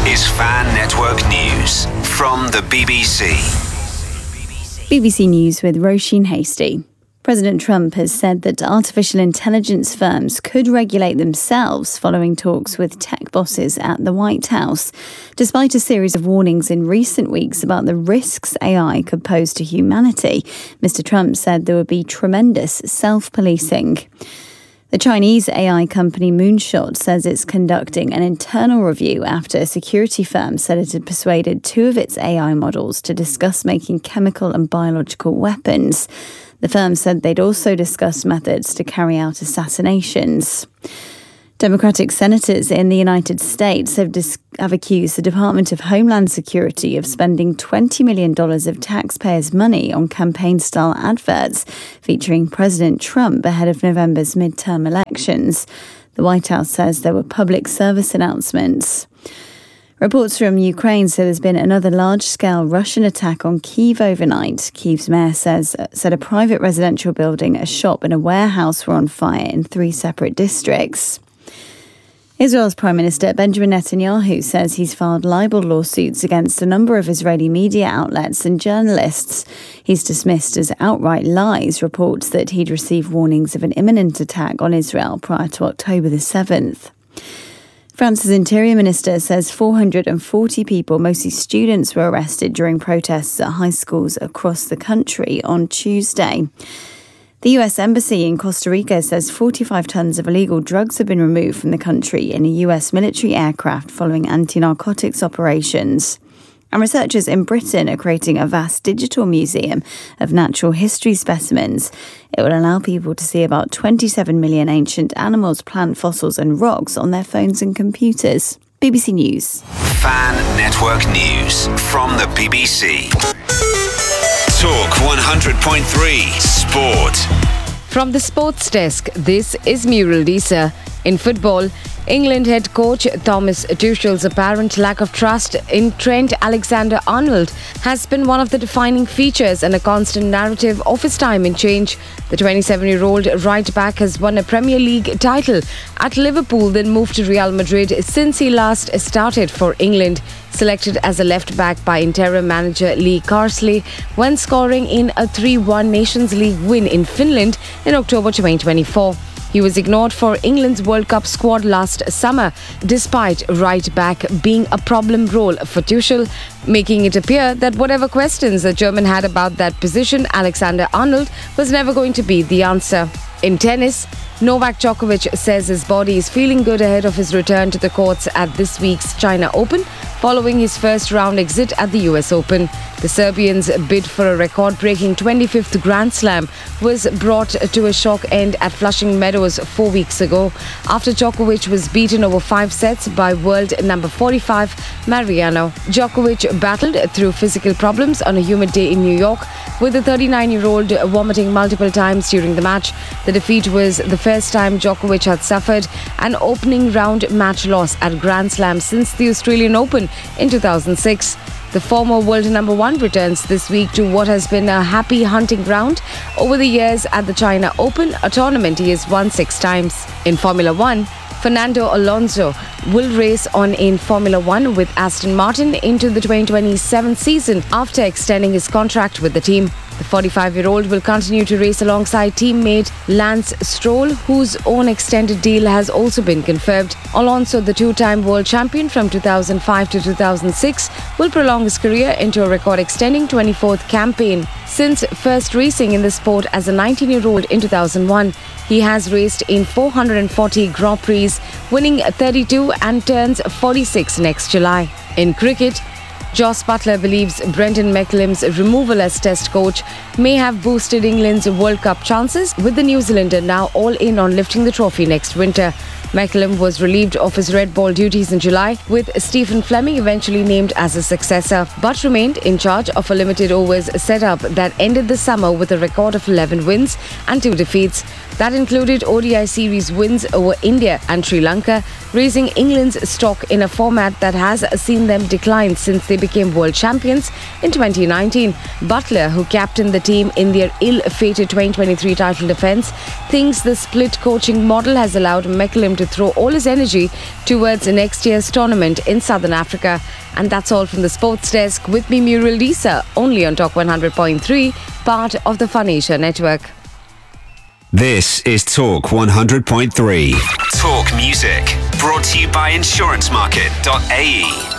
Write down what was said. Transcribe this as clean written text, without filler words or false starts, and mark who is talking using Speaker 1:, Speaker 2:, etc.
Speaker 1: is Fan Network News from the BBC.
Speaker 2: BBC News with Roisin Hasty. President Trump has said that artificial intelligence firms could regulate themselves following talks with tech bosses at the White House, despite a series of warnings in recent weeks about the risks AI could pose to humanity. Mr. Trump said there would be tremendous self-policing. The Chinese AI company Moonshot says it's conducting an internal review after a security firm said it had persuaded two of its AI models to discuss making chemical and biological weapons. The firm said they'd also discussed methods to carry out assassinations. Democratic senators in the United States have accused the Department of Homeland Security of spending $20 million of taxpayers' money on campaign-style adverts featuring President Trump ahead of November's midterm elections. The White House says there were public service announcements. Reports from Ukraine say there's been another large-scale Russian attack on Kyiv overnight. Kyiv's mayor said a private residential building, a shop and a warehouse were on fire in 3 separate districts. Israel's Prime Minister Benjamin Netanyahu says he's filed libel lawsuits against a number of Israeli media outlets and journalists. He's dismissed as outright lies reports that he'd received warnings of an imminent attack on Israel prior to October the 7th. France's Interior Minister says 440 people, mostly students, were arrested during protests at high schools across the country on Tuesday. The US Embassy in Costa Rica says 45 tons of illegal drugs have been removed from the country in a US military aircraft following anti-narcotics operations. And researchers in Britain are creating a vast digital museum of natural history specimens. It will allow people to see about 27 million ancient animals, plant fossils and rocks on their phones and computers. BBC News.
Speaker 1: Fan Network News from the BBC. Talk 100.3 Sport.
Speaker 3: From the sports desk, this is Muriel Deesa. In football, England head coach Thomas Tuchel's apparent lack of trust in Trent Alexander-Arnold has been one of the defining features and a constant narrative of his time in change. The 27-year-old right-back has won a Premier League title at Liverpool, then moved to Real Madrid since he last started for England. Selected as a left-back by interim manager Lee Carsley when scoring in a 3-1 Nations League win in Finland in October 2024. He was ignored for England's World Cup squad last summer, despite right-back being a problem role for Tuchel, making it appear that whatever questions the German had about that position, Alexander-Arnold was never going to be the answer. In tennis, Novak Djokovic says his body is feeling good ahead of his return to the courts at this week's China Open, following his first-round exit at the US Open. The Serbian's bid for a record-breaking 25th Grand Slam was brought to a shock end at Flushing Meadows 4 weeks ago, after Djokovic was beaten over 5 sets by world number 45 Mariano. Djokovic battled through physical problems on a humid day in New York, with the 39-year-old vomiting multiple times during the match. The defeat was the first time Djokovic had suffered an opening round match loss at Grand Slam since the Australian Open in 2006. The former world number 1 returns this week to what has been a happy hunting ground over the years at the China Open, a tournament he has won 6 times. In Formula 1, Fernando Alonso will race on in Formula 1 with Aston Martin into the 2027 season after extending his contract with the team. The 45-year-old will continue to race alongside teammate Lance Stroll, whose own extended deal has also been confirmed. Alonso, the 2-time world champion from 2005 to 2006, will prolong his career into a record-extending 24th campaign. Since first racing in the sport as a 19-year-old in 2001, he has raced in 440 Grand Prix, winning 32 and turns 46 next July. In cricket, Jos Buttler believes Brendan McCullum's removal as Test coach may have boosted England's World Cup chances, with the New Zealander now all in on lifting the trophy next winter. McCullum was relieved of his red ball duties in July, with Stephen Fleming eventually named as a successor, but remained in charge of a limited overs setup that ended the summer with a record of 11 wins and 2 defeats. That included ODI series wins over India and Sri Lanka, raising England's stock in a format that has seen them decline since they became world champions in 2019. Buttler, who captained the team in their ill-fated 2023 title defence, thinks the split coaching model has allowed McCullum to to throw all his energy towards next year's tournament in Southern Africa. And that's all from the Sports Desk. With me, Muriel Lisa, only on Talk 100.3, part of the Fun Asia Network.
Speaker 1: This is Talk 100.3. Talk Music, brought to you by insurancemarket.ae.